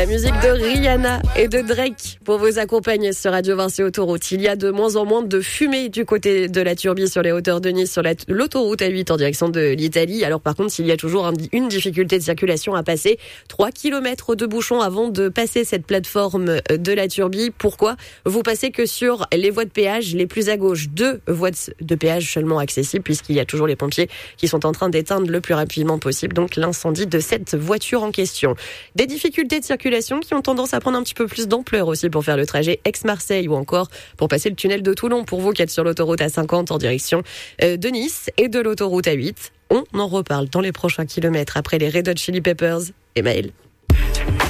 La musique de Rihanna et de Drake pour vous accompagner sur Radio Vinci Autoroute. Il y a de moins en moins de fumée du côté de la Turbie sur les hauteurs de Nice, sur l'autoroute A8 en direction de l'Italie. Alors par contre, il y a toujours une difficulté de circulation à passer. 3 km de bouchons avant de passer cette plateforme de la Turbie. Pourquoi ? Vous passez que sur les voies de péage les plus à gauche. 2 voies de péage seulement accessibles puisqu'il y a toujours les pompiers qui sont en train d'éteindre le plus rapidement possible. Donc l'incendie de cette voiture en question. Des difficultés de circulation qui ont tendance à prendre un petit peu plus d'ampleur aussi pour faire le trajet Aix-Marseille ou encore pour passer le tunnel de Toulon pour vous qui êtes sur l'autoroute A50 en direction de Nice et de l'autoroute A8. On en reparle dans les prochains kilomètres après les Red Hot Chili Peppers et Maël.